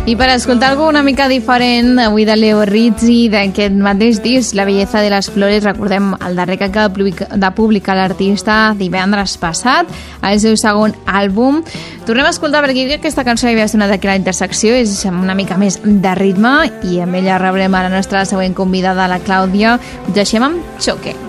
I per escoltar alguna una mica diferent, avui de Leo Rizzi, d'aquest mateix disc, La belleza de les flores, recordem el darrer que acaba de publicar l'artista divendres passat, el seu segon àlbum. Tornem a escoltar per aquí aquesta cançó que havia sonat aquí a la Intersecció, és una mica més de ritme, i amb ella rebrem a la nostra següent convidada, la Clàudia. Us deixem amb Choque.